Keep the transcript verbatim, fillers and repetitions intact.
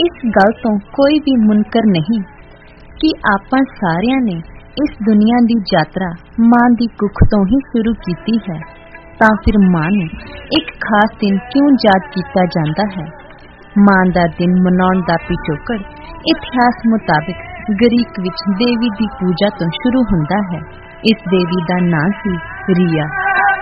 इस गल तो कोई भी मुनकर नहीं कि आपां सारियां ने इस दुनिया दी यात्रा मां दी कुख तो ही शुरू कीती है, तां फिर मां नूं एक खास दिन क्यों याद कीता जांदा है। मां दा दिन मनाउण दा पिछोकड़ इतिहास मुताबिक ग्रीक विच देवी दी पूजा तो शुरू हुंदा है। इस देवी दा नाम सी रिया।